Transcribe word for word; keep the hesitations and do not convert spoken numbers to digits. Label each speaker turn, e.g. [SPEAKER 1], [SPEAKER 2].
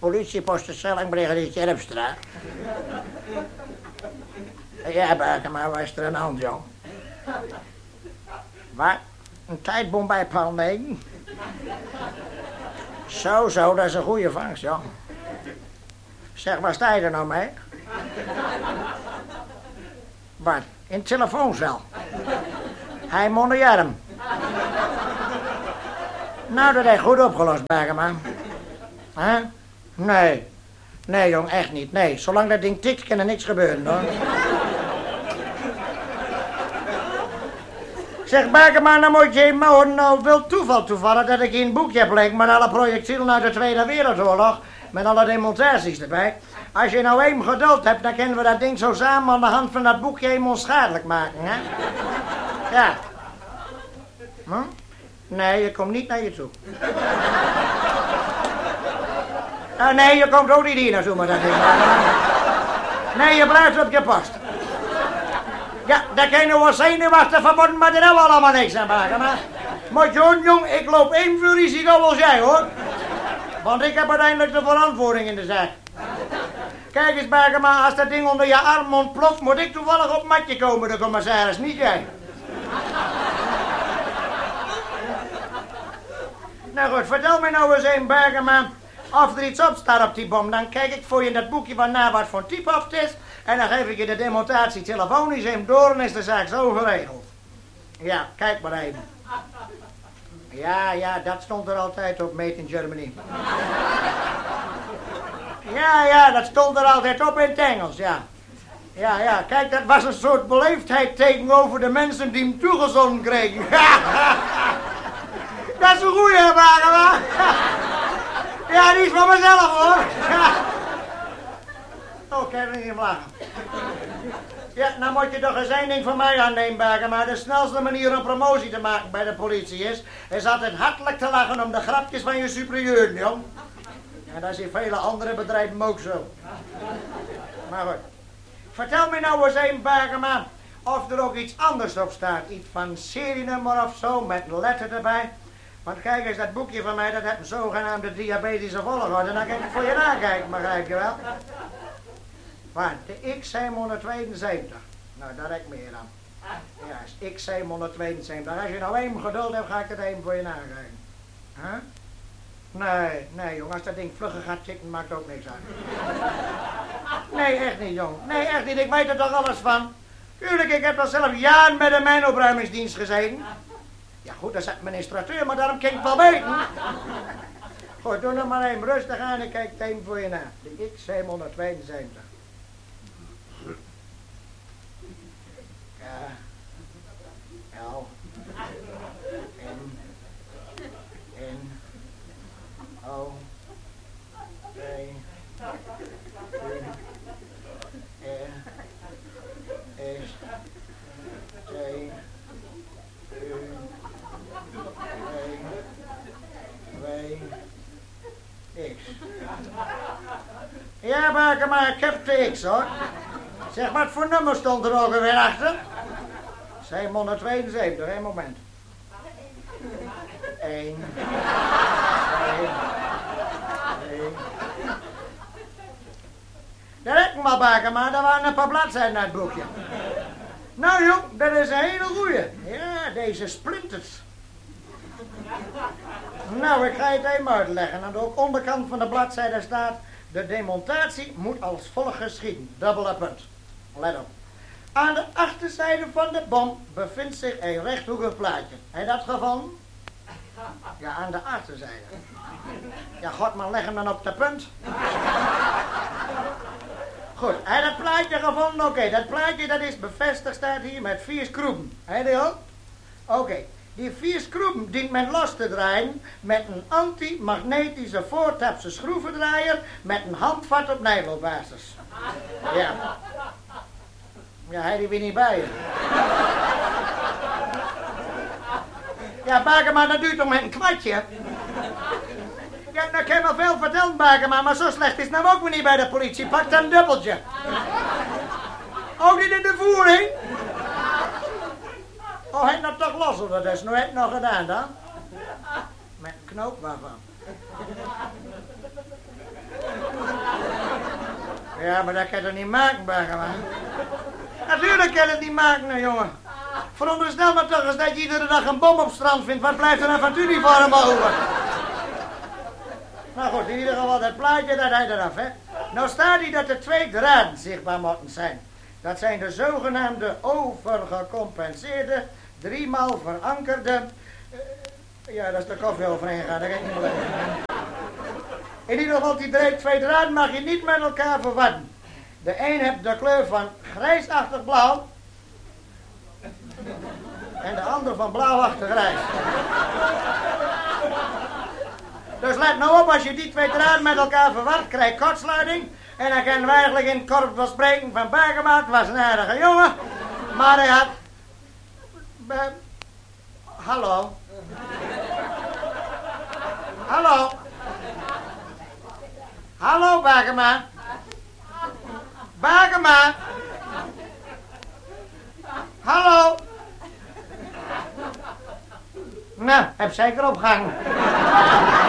[SPEAKER 1] Politiepost de Schelling, Terpstra. Ja, Berkema, waar is er aan de hand, jong? Wat? Een tijdbom bij paal negen? Zo, zo, dat is een goede vangst, jong. Zeg, waar sta je er nou mee? Wat? In het telefooncel? Hij mondeert hem. Nou, dat heb je goed opgelost, Berkema. Huh? Nee. Nee, jong, echt niet. Nee, zolang dat ding tikt, kan er niks gebeuren, hoor. Zeg, Berkema, nou moet je maar nou wel toeval toevallig dat ik in een boekje heb liggen met alle projectielen uit de Tweede Wereldoorlog, met alle demonstraties erbij. Als je nou één geduld hebt, dan kunnen we dat ding zo samen aan de hand van dat boekje helemaal onschadelijk maken, hè? Ja. Hm? Nee, je komt niet naar je toe. Uh, nee, je komt ook niet hier naartoe met dat ding. Nee, je blijft op je post. Ja, daar kan je wel zenuwachtig verbonden, maar daar hebben we allemaal niks aan maken. Maar, maar John, jong, ik loop evenveel risico als jij, hoor. Want ik heb uiteindelijk de verantwoording in de zaak. Kijk eens, Berkema, als dat ding onder je arm ontploft, moet ik toevallig op matje komen, de commissaris, niet jij. Nou goed, vertel me nou eens een, Berkema, of er iets op staat op die bom. Dan kijk ik voor je in dat boekje van na wat voor type of het is. En dan geef ik je de demonstratie telefonisch hem door en is de zaak zo geregeld. Ja, kijk maar even. Ja, ja, dat stond er altijd op, Made in Germany. Ja, ja, dat stond er altijd op in het Engels, ja. Ja, ja, kijk, dat was een soort beleefdheid tegenover de mensen die hem toegezonden kregen. Dat is een goeie, hè, Berkema? Ja, die is van mezelf, hoor. Oh, kan je niet lachen. Ja, nou moet je toch eens één ding van mij aannemen, Berkema. De snelste manier om promotie te maken bij de politie is... is altijd hartelijk te lachen om de grapjes van je superieuren, jong. En dat is in vele andere bedrijven ook zo. Maar goed. Vertel me nou eens één, Berkema, of er ook iets anders op staat. Iets van serienummer of zo, met een letter erbij. Want kijk eens, dat boekje van mij, dat heeft een zogenaamde diabetische volgorde. En dan kan ik voor je nakijken, begrijp je wel? Waar? De X zevenhonderdtweeënzeventig. Nou, daar heb ik meer aan. Ja, is X zevenhonderdtweeënzeventig. Als je nou één geduld hebt, ga ik het even voor je nakijken. Huh? Nee, nee, jong. Als dat ding vlugger gaat tikken, maakt ook niks uit. Nee, echt niet, jong. Nee, echt niet. Ik weet er toch alles van. Tuurlijk, ik heb al zelf jaren met een mijnopruimingsdienst gezeten. Ja goed, dat is administrateur, maar daarom kan ik het wel weten. Goed, doe nog maar even rustig aan en kijk het even voor je na. De X zevenhonderdtweeënzeventig. Ja. L. N. N. O. P. Q. R. S. T. U. W. X. Ja, Berkema, ik heb de X, hoor. Zeg, wat voor nummer stond er ook weer achter? zevenhonderdtweeënzeventig, één moment. Eén. Twee. Drie. Daar heb ik maar, Berkema, daar waren een paar bladzijden uit het boekje. Nou, jong, dat is een hele goeie. Ja, deze splinters. Nou, ik ga je het even uitleggen. Aan de onderkant van de bladzijde staat... de demonstratie moet als volgt geschieden. Dubbele punt. Let op. Aan de achterzijde van de bom bevindt zich een rechthoekig plaatje. Heb je dat gevonden? Ja, aan de achterzijde. Ja, god, maar leg hem dan op de punt. Goed, heb je dat plaatje gevonden? Oké, okay, dat plaatje dat is bevestigd, staat hier met vier schroeven. Heb je die ook? Oké. Okay. Die vier schroeven dient men los te draaien met een antimagnetische voortapse schroevendraaier met een handvat op nijlbasis. Ja. Ja, hij die weer niet bij je. Ja, Berkema, dat duurt toch met een kwartje? Ja, dat kan je wel veel vertellen, Berkema, maar zo slecht is het nou ook weer niet bij de politie. Pak dan een dubbeltje. Ook niet in de voering? Oh, hij nou toch los, of dat is nou het nog gedaan dan? Met een knoop waarvan? Ja, maar dat kan je toch niet maken, Bergema? Natuurlijk kan je het niet maken, nou, jongen. Veronderstel maar toch eens dat je iedere dag een bom op het strand vindt. Wat blijft er dan van het uniform over? Nou goed, in ieder geval dat plaatje, dat hij eraf, hè. Nou staat hier dat er twee draden zichtbaar moeten zijn. Dat zijn de zogenaamde overgecompenseerde, driemaal verankerde... Uh, ja, dat is de koffie overheen gaan, dat kan ik niet meer lezen. In ieder geval, die twee draden mag je niet met elkaar verwarren. De een heeft de kleur van grijsachtig blauw. En de ander van blauwachtig grijs. Dus let nou op, als je die twee draden met elkaar verwart, krijg je kortsluiting. En dan kunnen we eigenlijk in het korps wel spreken van Bergema. Het was een aardige jongen. Maar hij had... Be... Hallo. Hallo. Hallo, Bergema. Bergema. Hallo. Nou, heb zeker opgehangen.